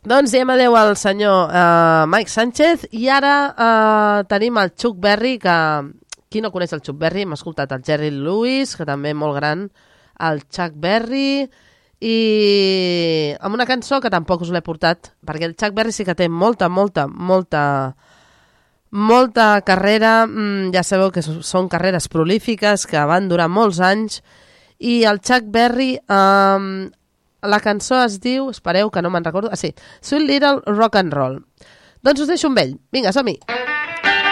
Doncs diem adeu al senyor Mike Sánchez i ara tenim el Chuck Berry, que qui no coneix el Chuck Berry? Hem escoltat el Jerry Lewis, que també molt gran, el Chuck Berry, i amb una cançó que tampoc us l'he portat, perquè el Chuck Berry sí que té molta carrera, ja sabeu que són carreres prolífiques, que van durar molts anys, i el Chuck Berry... la cançó es diu, espereu que no me'n recordo, Sweet Little Rock and Roll. Doncs us deixo amb ell. Vinga, som-hi!